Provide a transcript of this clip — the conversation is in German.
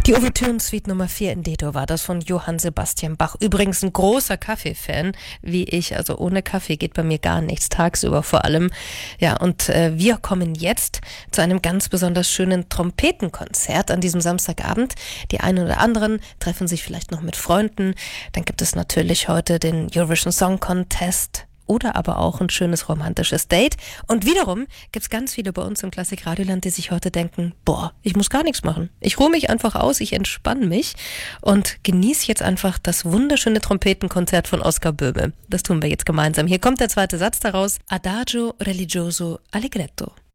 Die Ouvertüren-Suite Nummer 4 in D-Dur war das von Johann Sebastian Bach. Übrigens ein großer Kaffee-Fan, wie ich. Also ohne Kaffee geht bei mir gar nichts, tagsüber vor allem. Ja, und wir kommen jetzt zu einem ganz besonders schönen Trompetenkonzert an diesem Samstagabend. Die einen oder anderen treffen sich vielleicht noch mit Freunden. Dann gibt es natürlich heute den Eurovision Song Contest. Oder aber auch ein schönes romantisches Date. Und wiederum gibt's ganz viele bei uns im Klassik-Radioland, die sich heute denken, boah, ich muss gar nichts machen. Ich ruhe mich einfach aus, ich entspanne mich und genieße jetzt einfach das wunderschöne Trompetenkonzert von Oskar Böhme. Das tun wir jetzt gemeinsam. Hier kommt der zweite Satz daraus. Adagio religioso allegretto.